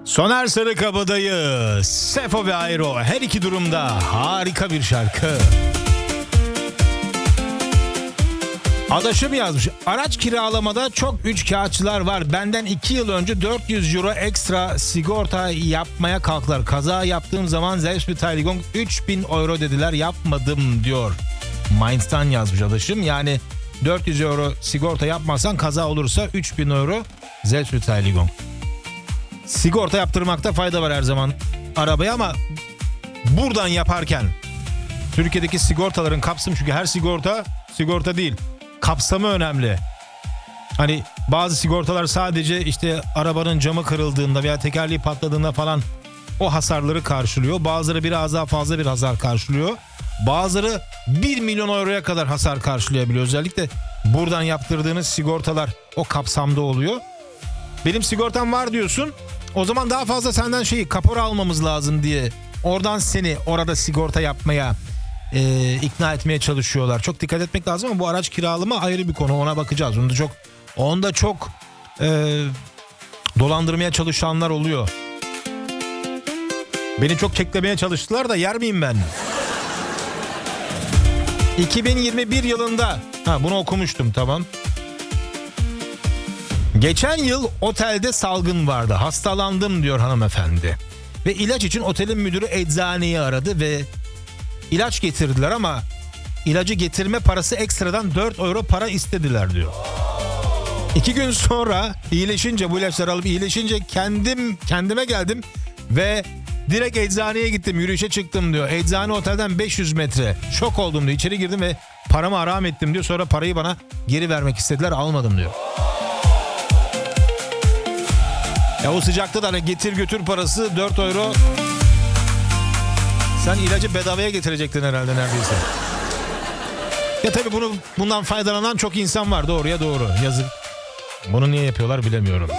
Soner Sarıkabadayı, Sefo ve Ayro her iki durumda harika bir şarkı. Adaşım yazmış. Araç kiralamada çok üçkağıtçılar var. Benden 2 yıl önce 400 euro ekstra sigorta yapmaya kalktılar. Kaza yaptığım zaman Selbstbeteiligung 3000 euro dediler. Yapmadım diyor. Mainz'tan yazmış adaşım. Yani 400 euro sigorta yapmazsan kaza olursa 3000 euro Selbstbeteiligung. Sigorta yaptırmakta fayda var her zaman arabaya ama buradan yaparken Türkiye'deki sigortaların kapsamı, çünkü her sigorta değil. Kapsamı önemli. Hani bazı sigortalar sadece işte arabanın camı kırıldığında veya tekerleği patladığında falan o hasarları karşılıyor. Bazıları biraz daha fazla bir hasar karşılıyor. Bazıları 1 milyon euroya kadar hasar karşılayabiliyor. Özellikle buradan yaptırdığınız sigortalar o kapsamda oluyor. Benim sigortam var diyorsun. O zaman daha fazla senden kapora almamız lazım diye oradan seni orada sigorta yapmaya ikna etmeye çalışıyorlar. Çok dikkat etmek lazım ama bu araç kiralama ayrı bir konu. Ona bakacağız. Onda çok dolandırmaya çalışanlar oluyor. Beni çok keklemeye çalıştılar da yer miyim ben? 2021 yılında bunu okumuştum, tamam. Geçen yıl otelde salgın vardı. Hastalandım diyor hanımefendi. Ve ilaç için otelin müdürü eczaneyi aradı ve ilaç getirdiler ama ilacı getirme parası ekstradan 4 euro para istediler diyor. 2 gün sonra iyileşince, bu ilaçları alıp iyileşince kendime geldim ve direkt eczaneye gittim, yürüyüşe çıktım diyor. Eczane otelden 500 metre. Şok oldum diyor. İçeri girdim ve paramı haram ettim diyor. Sonra parayı bana geri vermek istediler, almadım diyor. Ya o sıcakta da hani getir götür parası 4 euro. Sen ilacı bedavaya getirecektin herhalde neredeyse. Ya tabii bundan faydalanan çok insan var, doğruya doğru. Yazık. Bunu niye yapıyorlar bilemiyorum.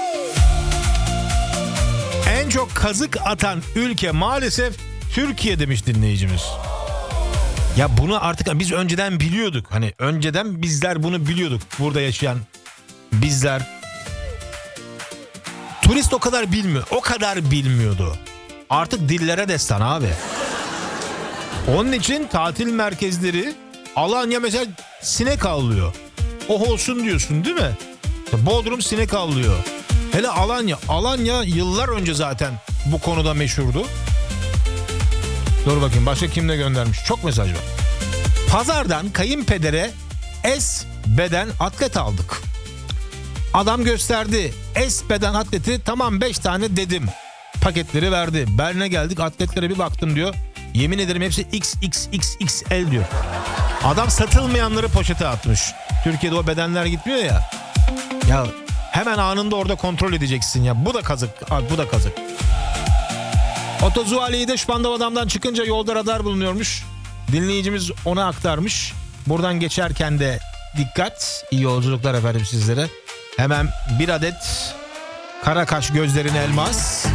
En çok kazık atan ülke maalesef Türkiye demiş dinleyicimiz. Ya bunu artık biz önceden biliyorduk. Hani önceden bizler bunu biliyorduk. Burada yaşayan bizler. Turist o kadar bilmiyor. O kadar bilmiyordu. Artık dillere destan abi. Onun için tatil merkezleri, Alanya mesela sinek avlıyor. Oh olsun diyorsun değil mi? Bodrum sinek avlıyor. Hele Alanya yıllar önce zaten bu konuda meşhurdu. Dur bakayım başka kimle göndermiş. Çok mesaj var. Pazardan kayınpedere S beden atlet aldık. Adam gösterdi. S beden atleti, tamam 5 tane dedim. Paketleri verdi. Berlin'e geldik, atletlere bir baktım diyor. Yemin ederim hepsi XXXXL diyor. Adam satılmayanları poşete atmış. Türkiye'de o bedenler gitmiyor ya. Ya hemen anında orada kontrol edeceksin ya. Bu da kazık. Abi bu da kazık. Otozuali'de Şpandav adamdan çıkınca yolda radar bulunuyormuş. Dinleyicimiz ona aktarmış. Buradan geçerken de dikkat. İyi yolculuklar efendim sizlere. Hemen bir adet kara kaş gözlerine elmas.